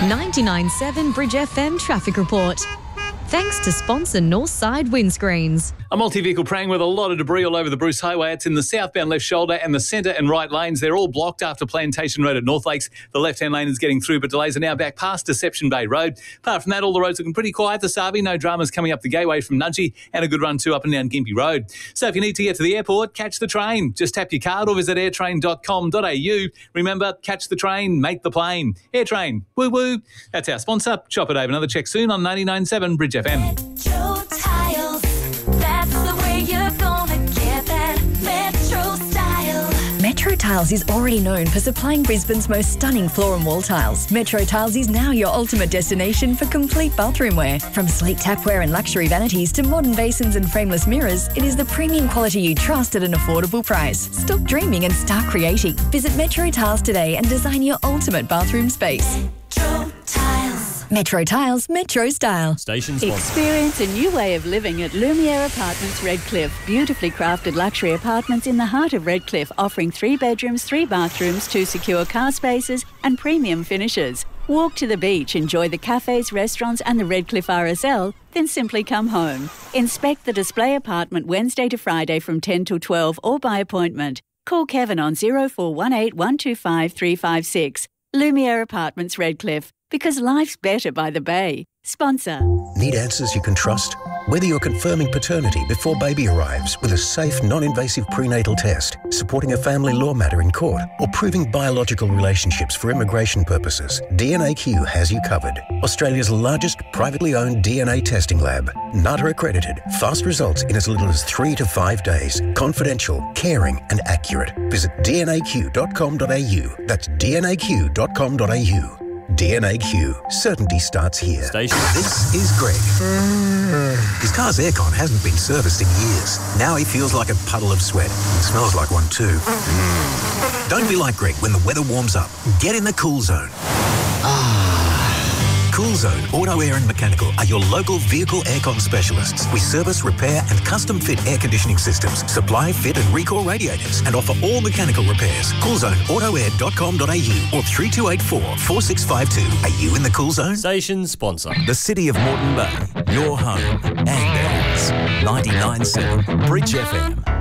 99.7 Bridge FM traffic report. Thanks to sponsor Northside Windscreens. A multi-vehicle prang with a lot of debris all over the Bruce Highway. It's in the southbound left shoulder and the centre and right lanes. They're all blocked after Plantation Road at North Lakes. The left-hand lane is getting through, but delays are now back past Deception Bay Road. Apart from that, all the roads looking pretty quiet. The Sabi, no dramas coming up the Gateway from Nudgee, and a good run too up and down Gympie Road. So if you need to get to the airport, catch the train. Just tap your card or visit airtrain.com.au. Remember, catch the train, make the plane. Airtrain, woo woo. That's our sponsor. Shop it over. Another check soon on 99.7 Bridge FM. Metro Tiles, that's the way you're gonna get that Metro style. Metro Tiles is already known for supplying Brisbane's most stunning floor and wall tiles. Metro Tiles is now your ultimate destination for complete bathroom wear. From sleek tapware and luxury vanities to modern basins and frameless mirrors, it is the premium quality you trust at an affordable price. Stop dreaming and start creating. Visit Metro Tiles today and design your ultimate bathroom space. Metro Tiles. Metro Tiles, Metro style. Station sponsor. Experience a new way of living at Lumiere Apartments Redcliffe. Beautifully crafted luxury apartments in the heart of Redcliffe, offering 3 bedrooms, 3 bathrooms, 2 secure car spaces and premium finishes. Walk to the beach, enjoy the cafes, restaurants and the Redcliffe RSL, then simply come home. Inspect the display apartment Wednesday to Friday from 10 till 12 or by appointment. Call Kevin on 0418 125 356. Lumiere Apartments Redcliffe. Because life's better by the bay. Sponsor. Need answers you can trust? Whether you're confirming paternity before baby arrives with a safe, non-invasive prenatal test, supporting a family law matter in court, or proving biological relationships for immigration purposes, DNAQ has you covered. Australia's largest privately owned DNA testing lab. NATA accredited. Fast results in as little as 3 to 5 days. Confidential, caring and accurate. Visit dnaq.com.au. That's dnaq.com.au. DNAQ. Certainty starts here. Station. This is Greg. His car's aircon hasn't been serviced in years. Now he feels like a puddle of sweat. It smells like one too. Don't be like Greg when the weather warms up. Get in the Cool Zone. Cool Zone Auto Air and Mechanical are your local vehicle aircon specialists. We service, repair and custom fit air conditioning systems, supply, fit and recall radiators and offer all mechanical repairs. CoolZoneAutoAir.com.au or 3284 4652. Are you in the Cool Zone? Station sponsor. The City of Moreton Bay, your home and ours. 99.7 Bridge FM.